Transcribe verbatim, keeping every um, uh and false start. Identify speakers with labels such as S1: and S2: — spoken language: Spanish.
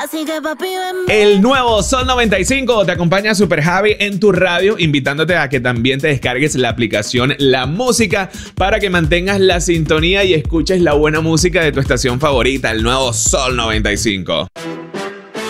S1: Así que papi, ven.
S2: El nuevo Sol noventa y cinco te acompaña Super Javi en tu radio, invitándote a que también te descargues la aplicación La Música para que mantengas la sintonía y escuches la buena música de tu estación favorita, el nuevo Sol noventa y cinco.